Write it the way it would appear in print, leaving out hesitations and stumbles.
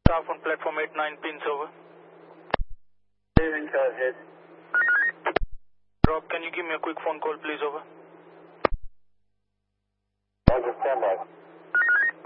Staff on platform 89 pins over. In charge, yes. Rob, can you give me a quick phone call please over?